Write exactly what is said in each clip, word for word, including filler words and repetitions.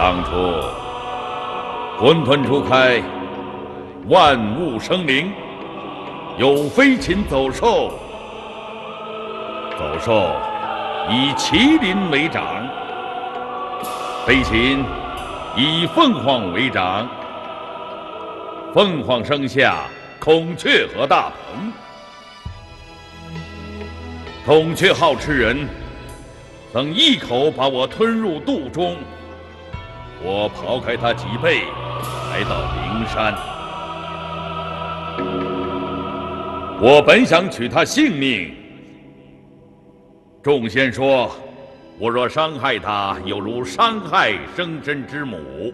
当初混沌初开，万物生灵，有飞禽走兽，走兽以麒麟为长，飞禽以凤凰为长，凤凰生下孔雀和大鹏。孔雀好吃人，曾一口把我吞入肚中。我刨开它脊背，来到灵山。我本想取它性命，众仙说，我若伤害它，有如伤害生身之母，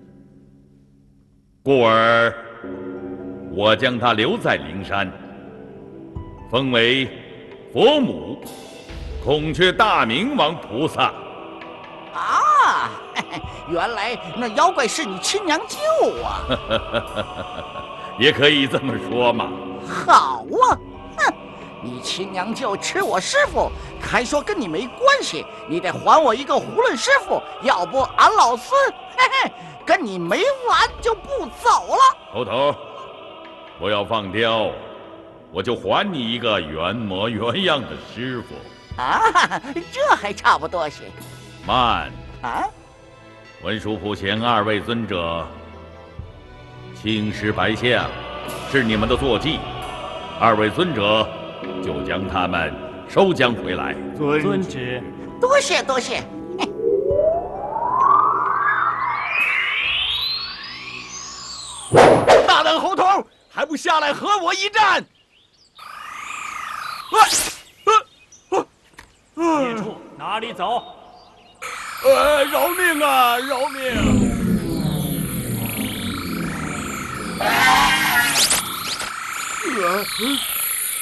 故而我将它留在灵山，封为佛母孔雀大明王菩萨。 啊，原来那妖怪是你亲娘舅啊！ 也可以这么说嘛。 好啊，哼！你亲娘舅吃我师傅，还说跟你没关系，你得还我一个囫囵师傅，要不俺老孙嘿嘿，跟你没完就不走了。 头头，我要放雕，我就还你一个原模原样的师傅。 啊，这还差不多些。 慢啊！ 文殊普贤二位尊者，青石白象是你们的坐骑，二位尊者就将他们收将回来。 遵旨。 多谢多谢。 大胆猴头，还不下来和我一战！孽畜哪里走？呃，饶命啊，饶命！呃